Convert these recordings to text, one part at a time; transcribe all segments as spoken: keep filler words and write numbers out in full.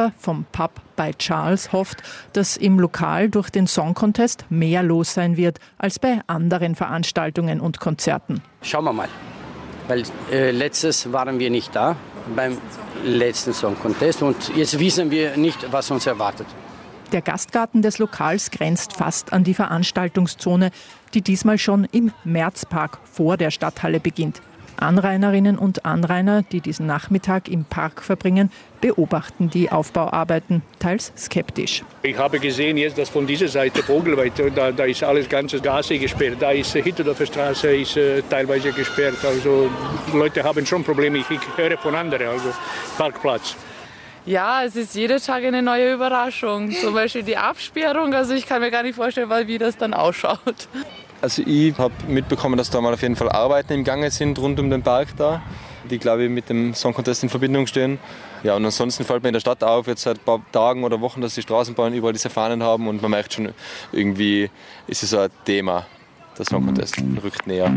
Besitzer vom Pub bei Charles hofft, dass im Lokal durch den Song Contest mehr los sein wird als bei anderen Veranstaltungen und Konzerten. Schauen wir mal, weil äh, letztes waren wir nicht da beim letzten Song Contest und jetzt wissen wir nicht, was uns erwartet. Der Gastgarten des Lokals grenzt fast an die Veranstaltungszone, die diesmal schon im Märzpark vor der Stadthalle beginnt. Anrainerinnen und Anrainer, die diesen Nachmittag im Park verbringen, beobachten die Aufbauarbeiten, teils skeptisch. Ich habe gesehen jetzt, dass von dieser Seite Vogelweite, da, da ist alles ganze Gasse gesperrt. Da ist Hitterdorfer Straße ist äh, teilweise gesperrt. Also Leute haben schon Probleme. Ich, ich höre von anderen, also Parkplatz. Ja, es ist jeden Tag eine neue Überraschung. Zum Beispiel die Absperrung. Also ich kann mir gar nicht vorstellen, wie das dann ausschaut. Also ich habe mitbekommen, dass da mal auf jeden Fall Arbeiten im Gange sind rund um den Park da, die, glaube ich, mit dem Song Contest in Verbindung stehen. Ja, und ansonsten fällt mir in der Stadt auf, jetzt seit ein paar Tagen oder Wochen, dass die Straßenbahnen überall diese Fahnen haben und man merkt schon, irgendwie ist es so ein Thema. Der Song Contest rückt näher.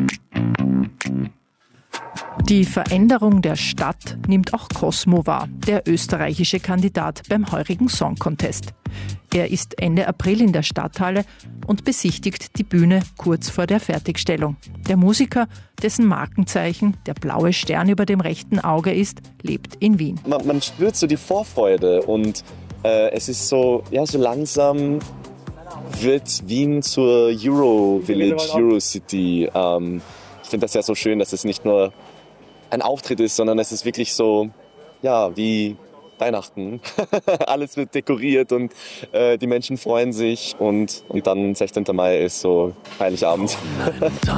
Die Veränderung der Stadt nimmt auch Cosmo wahr, der österreichische Kandidat beim heurigen Song Contest. Er ist Ende April in der Stadthalle und besichtigt die Bühne kurz vor der Fertigstellung. Der Musiker, dessen Markenzeichen der blaue Stern über dem rechten Auge ist, lebt in Wien. Man, man spürt so die Vorfreude und äh, es ist so, ja, so langsam wird Wien zur Euro Village, Euro City. Ähm, ich finde das ja so schön, dass es nicht nur ein Auftritt ist, sondern es ist wirklich so, ja, wie Weihnachten. Alles wird dekoriert und äh, die Menschen freuen sich und, und dann sechzehnten Mai ist so Heiligabend.